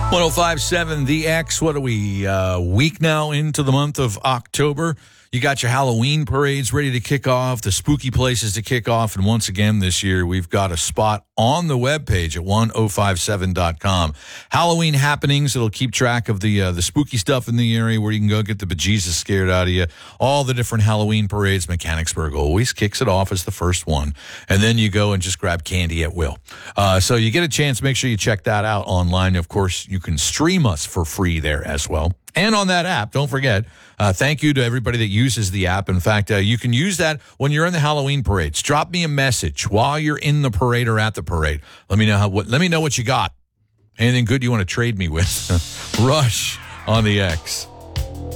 1057 The X. What are we, week now into the month of October? You got your Halloween parades ready to kick off, the spooky places to kick off. And once again this year, we've got a spot on the webpage at 1057.com. Halloween happenings. It'll keep track of the spooky stuff in the area where you can go get the bejesus scared out of you. All the different Halloween parades. Mechanicsburg always kicks it off as the first one. And then you go and just grab candy at will. So you get a chance. Make sure you check that out online. Of course, you can stream us for free there as well. And on that app, don't forget, thank you to everybody that uses the app. In fact, you can use that when you're in the Halloween parades. Drop me a message while you're in the parade or at the parade. Let me know what you got. Anything good you want to trade me with? Rush on the X.